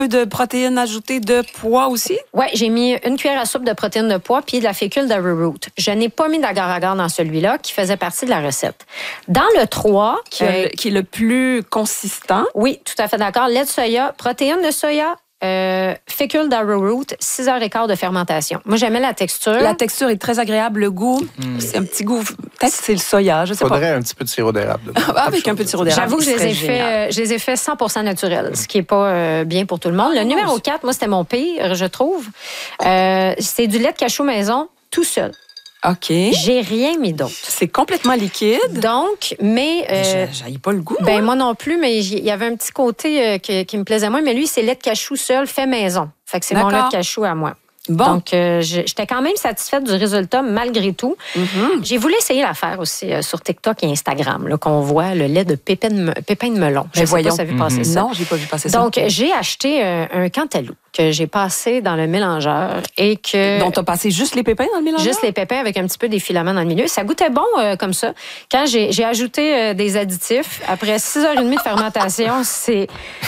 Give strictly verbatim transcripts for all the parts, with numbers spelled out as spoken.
de protéines ajoutées de pois aussi? Oui, j'ai mis une cuillère à soupe de protéines de pois puis de la fécule d'arrowroot. Je n'ai pas mis d'agar-agar dans celui-là qui faisait partie de la recette. Dans le trois... Qui, euh, qui est le plus consistant. Oui, tout à fait d'accord. Lait de soya, protéines de soya, Euh, fécule d'arrowroot, six heures quinze de fermentation. Moi, j'aimais la texture. La texture est très agréable. Le goût, mm. c'est un petit goût... Peut-être que c'est le soya, je sais Faudrait pas. Faudrait un petit peu de sirop d'érable. Avec un peu de sirop d'érable. J'avoue que je les, ai fait, euh, je les ai fait cent pour cent naturels, ce qui n'est pas euh, bien pour tout le monde. Le numéro quatre, moi, c'était mon pire, je trouve. Euh, c'est du lait de cachou maison, tout seul. OK. J'ai rien mis d'autre. C'est complètement liquide. Donc, mais... Euh, J'haïs pas le goût. Ben, moi. moi non plus, mais il y avait un petit côté euh, qui, qui me plaisait moins. Mais lui, c'est lait de cachou seul, fait maison. Fait que c'est mon lait de cachou à moi. Bon. Donc, euh, j'étais quand même satisfaite du résultat malgré tout. Mm-hmm. J'ai voulu essayer l'affaire aussi euh, sur TikTok et Instagram, là, qu'on voit le lait de pépin de, pépin de melon. Je ne sais pas si vous avez vu passer mm-hmm. ça. Non, j'ai pas vu passer ça. Donc, j'ai acheté euh, un cantalou que j'ai passé dans le mélangeur et que... Donc, tu as passé juste les pépins dans le mélangeur? Juste les pépins avec un petit peu des filaments dans le milieu. Ça goûtait bon euh, comme ça. Quand j'ai ajouté euh, des additifs, après six heures trente de fermentation, c'est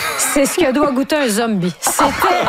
ce que doit goûter un zombie. C'était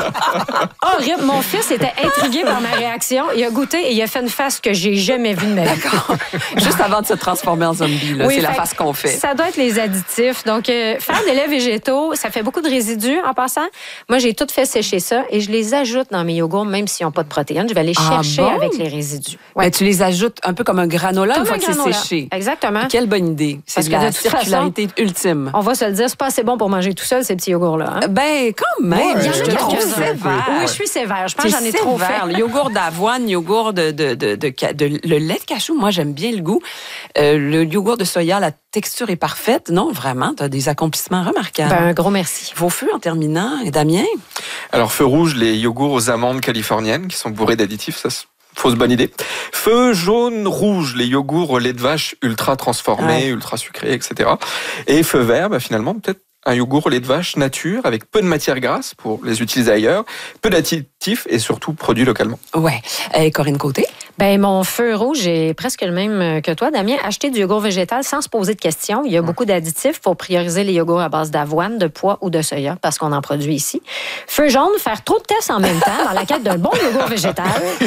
horrible. Mon fils était intrigué par ma réaction. Il a goûté et il a fait une face que j'ai jamais vue de ma vie. D'accord. Juste avant de se transformer en zombie, là, oui, c'est la face qu'on fait. Ça doit être les additifs. Donc, euh, faire des laits végétaux, ça fait beaucoup de résidus en passant. Moi, j'ai tout fait sécher ça et je les ajoute dans mes yogourts, même s'ils n'ont pas de protéines. Je vais les ah chercher bon? avec les résidus. Ouais. Mais tu les ajoutes un peu comme un granola comme une fois que c'est séché. Exactement. Quelle bonne idée. C'est de la de circularité façon, ultime. On va se le dire, c'est pas assez bon pour manger tout seul, ces petits yogourts-là. Hein? Ben, quand même. Ouais, je te trouve sévère. Oui, je suis sévère. Je pense que j'en ai trop fait. Le yogourt d'avoine, yogourt de, de, de, de, de, de... Le lait de cachou, moi, j'aime bien le goût. Euh, le yogourt de soya, la texture est parfaite. Non, vraiment, tu as des accomplissements remarquables. Ben, un gros merci. Vos feux en terminant. Et Damien? Alors, feu rouge, les yogourts aux amandes californiennes qui sont bourrés d'additifs, ça fausse bonne idée. Feu jaune, rouge, les yogourts au lait de vache ultra transformés, ouais. ultra sucrés, et cetera. Et feu vert, bah, finalement, peut-être un yogourt au lait de vache nature avec peu de matière grasse pour les utiliser ailleurs, peu d'additifs et surtout produits localement. Ouais. Et Corinne Côté? Ben mon feu rouge est presque le même que toi, Damien. Acheter du yogourt végétal sans se poser de questions. Il y a mmh. beaucoup d'additifs pour prioriser les yogourts à base d'avoine, de pois ou de soya parce qu'on en produit ici. Feu jaune, faire trop de tests en même temps dans la quête d'un bon yogourt végétal.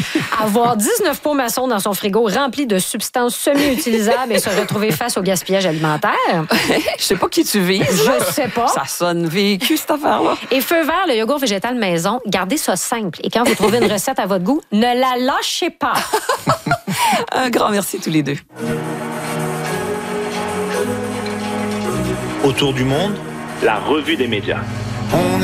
Avoir dix-neuf pots maçons dans son frigo remplis de substances semi-utilisables et se retrouver face au gaspillage alimentaire. Je sais pas qui tu vises. Je sais pas. Ça sonne vécu, cette affaire-là. Et feu vert, le yogourt végétal maison, gardez ça simple. Et quand vous trouvez une recette à votre goût, ne la lâchez pas. Un grand merci tous les deux. Autour du monde, la revue des médias. On